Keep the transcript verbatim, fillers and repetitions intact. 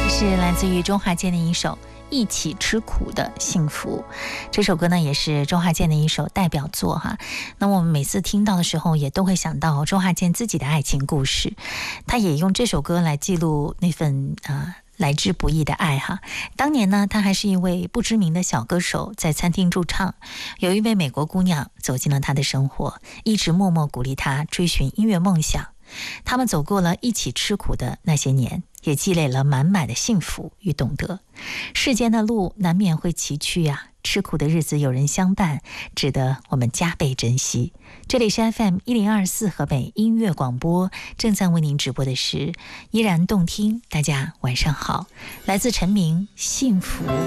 是来自于周华健的一首一起吃苦的幸福。这首歌呢也是周华健的一首代表作哈。那么我们每次听到的时候也都会想到周华健自己的爱情故事，他也用这首歌来记录那份呃来之不易的爱哈。当年呢他还是一位不知名的小歌手，在餐厅驻唱，有一位美国姑娘走进了他的生活，一直默默鼓励他追寻音乐梦想。他们走过了一起吃苦的那些年，也积累了满满的幸福与懂得。世间的路难免会崎岖呀、啊，吃苦的日子有人相伴，值得我们加倍珍惜。这里是 F M 一零二四河北音乐广播，正在为您直播的是依然动听。大家晚上好，来自陈明幸福。